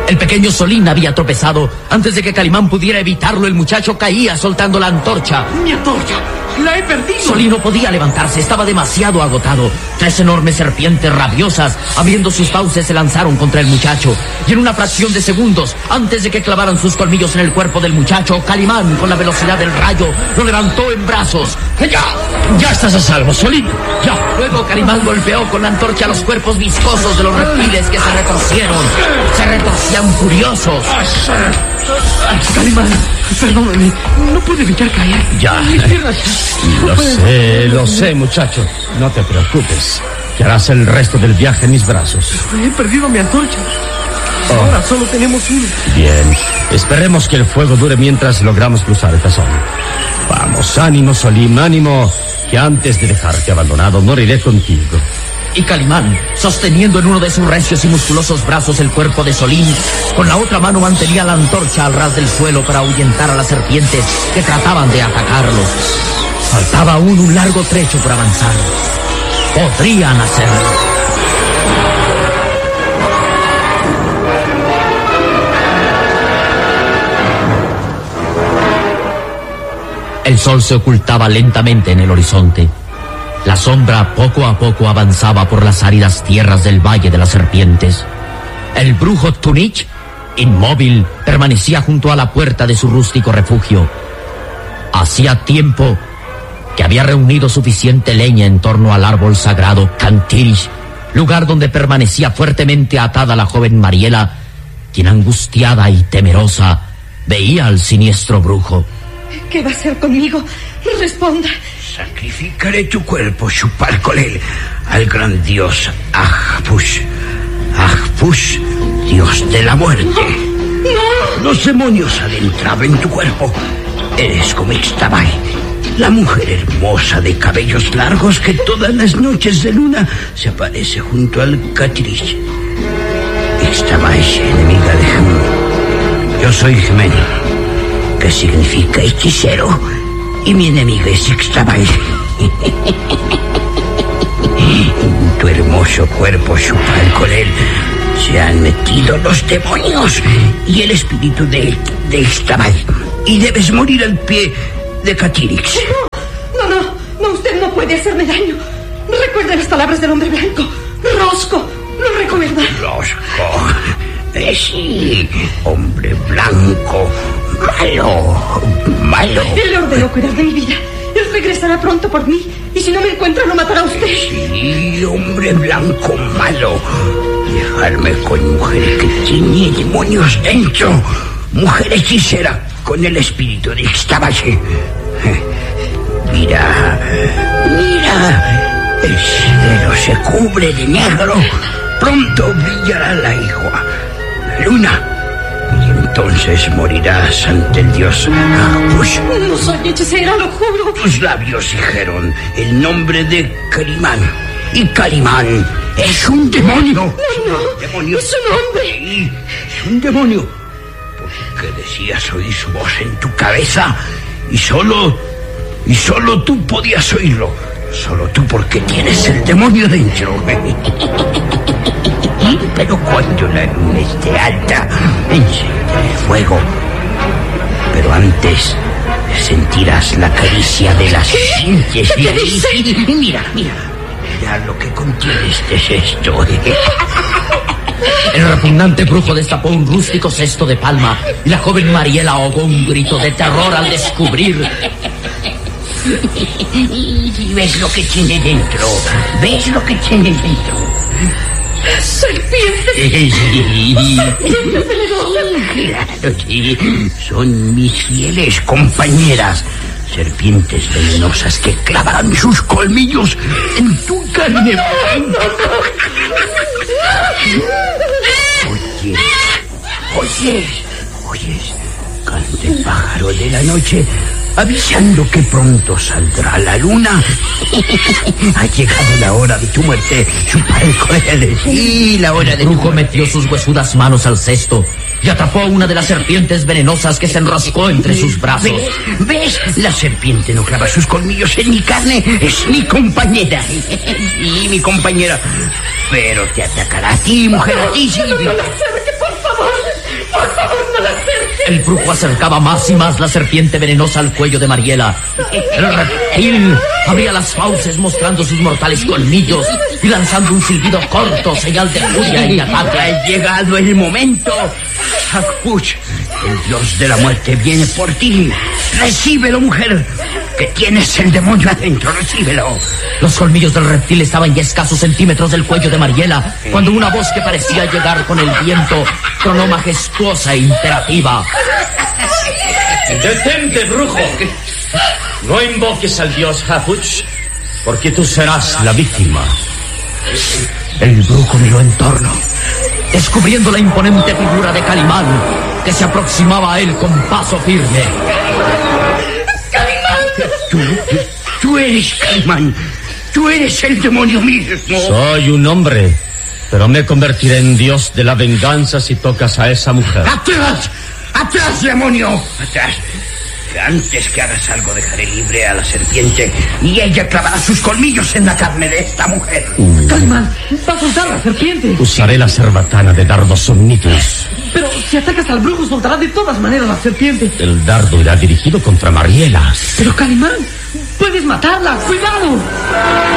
El pequeño Solín había tropezado. Antes de que Calimán pudiera evitarlo, el muchacho caía soltando la antorcha. ¡Mi antorcha! ¡La he perdido! Solín no podía levantarse, estaba demasiado agotado. 3 enormes serpientes rabiosas, abriendo sus fauces, se lanzaron contra el muchacho. Y en una fracción de segundos, antes de que clavaran sus colmillos en el cuerpo del muchacho, Calimán, con la velocidad del rayo, lo levantó en brazos. ¡Ya estás a salvo, Solín! ¡Ya! Luego Calimán golpeó con la antorcha los cuerpos viscosos de los reptiles que se retorcieron. Se retorcían furiosos. Calimán, perdóname, no puedo evitar caer. Ya. Lo sé, muchacho. No te preocupes. Que harás el resto del viaje en mis brazos. He perdido mi antorcha. Ahora solo tenemos uno. Bien. Esperemos que el fuego dure mientras logramos cruzar esta zona. Vamos, ánimo, Solín, ánimo. Que antes de dejarte abandonado, moriré contigo. Y Calimán, sosteniendo en uno de sus recios y musculosos brazos el cuerpo de Solín, con la otra mano mantenía la antorcha al ras del suelo para ahuyentar a las serpientes que trataban de atacarlos. Faltaba aún un largo trecho por avanzar. Podrían hacerlo. El sol se ocultaba lentamente en el horizonte. La sombra poco a poco avanzaba por las áridas tierras del Valle de las Serpientes. El brujo Tunich, inmóvil, permanecía junto a la puerta de su rústico refugio. Hacía tiempo que había reunido suficiente leña en torno al árbol sagrado Cantirish, lugar donde permanecía fuertemente atada la joven Mariela, quien angustiada y temerosa veía al siniestro brujo. ¿Qué va a hacer conmigo? Responda. Sacrificaré tu cuerpo, Xupalcolel, al gran dios Ajpush. Ajpush, dios de la muerte. ¡No! Los demonios adentraban en tu cuerpo. Eres como Ixtabay, la mujer hermosa de cabellos largos que todas las noches de luna se aparece junto al Catirish. Ixtabay, enemiga de Jmen. Yo soy Jmen, que significa hechicero, y mi enemiga es Ixtabay. En tu hermoso cuerpo, Xupalcolel, se han metido los demonios y el espíritu de Ixtabay, y debes morir al pie de Catirix. No, usted no puede hacerme daño. Recuerde las palabras del hombre blanco. Rosco, ¿lo recuerda? Rosco, sí, hombre blanco, malo. Él le ordenó cuidar de mi vida. Él regresará pronto por mí, y si no me encuentra, lo matará usted. Sí, hombre blanco, malo. Dejarme con mujer que tiene demonios dentro. Mujer hechicera con el espíritu de Ixtabay. Mira, el cielo se cubre de negro. Pronto brillará la luna. Y entonces morirás ante el dios Ajpush. No soy hechicera, lo juro. Tus labios dijeron el nombre de Calimán. Y Calimán es un demonio. No, demonio. Es un hombre. Sí, es un demonio. Porque decías oír su voz en tu cabeza. Y solo tú podías oírlo. Solo tú, porque tienes el demonio dentro. Pero cuando la luna esté alta, encenderé fuego. Pero antes sentirás la caricia de las serpientes. ¿Qué dice? Mira lo que contiene este cesto. El repugnante brujo destapó un rústico cesto de palma y la joven Mariela ahogó un grito de terror al descubrir. Y ves lo que tiene dentro. ¡Serpientes! Claro, sí. Son mis fieles compañeras. Serpientes venenosas que clavarán sus colmillos en tu carne. Oyes, canta el pájaro de la noche, avisando que pronto saldrá la luna. Ha llegado la hora de tu muerte, Xupalcolel. Sí, la hora de El brujo metió sus huesudas manos al cesto y atrapó a una de las serpientes venenosas que se enroscó entre sus brazos. ¿Ves? La serpiente no clava sus colmillos en mi carne, es mi compañera. Sí, mi compañera. Pero te atacará a ti, mujer, a ti, sí. No la acerque, por favor. Por favor, no la acerques. El brujo acercaba más y más la serpiente venenosa al cuello de Mariela. El reptil abría las fauces mostrando sus mortales colmillos y lanzando un silbido corto, señal de furia y ataque. Ha llegado el momento. Hakpuch, el dios de la muerte viene por ti. Recíbelo, mujer, que tienes el demonio adentro, recíbelo. Los colmillos del reptil estaban ya escasos centímetros del cuello de Mariela, cuando una voz que parecía llegar con el viento tronó majestuosa e imperativa. ¡Detente, brujo! No invoques al dios Hakpuch, porque tú serás la víctima. El brujo miró en torno, descubriendo la imponente figura de Calimán, que se aproximaba a él con paso firme. Tú eres Calimán. Tú eres el demonio mismo. Soy un hombre, pero me convertiré en dios de la venganza si tocas a esa mujer. ¡Atrás! ¡Atrás, demonio! ¡Atrás! Que antes que hagas algo dejaré libre a la serpiente y ella clavará sus colmillos en la carne de esta mujer. Calimán, va a soltar la serpiente. Usaré la cerbatana de dardos omnitus. Pero si atacas al brujo, soltará de todas maneras la serpiente. El dardo irá dirigido contra Mariela. Pero Calimán, puedes matarla. ¡Cuidado!